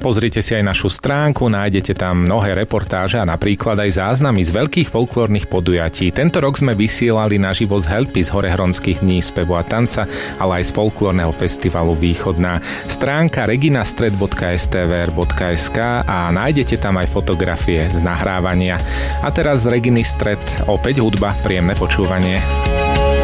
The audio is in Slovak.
Pozrite si aj našu stránku, nájdete tam mnohé reportáže a napríklad aj záznamy z veľkých folklórnych podujatí. Tento rok sme vysielali naživo z Helpy z Horehronských dní spevu a tanca, ale aj z folklórneho festivalu Východná. Stránka reginastred.stvr.sk a nájdete tam aj fotografie z nahrávania. A teraz z Reginy Stred opäť hudba, príjemné počúvanie.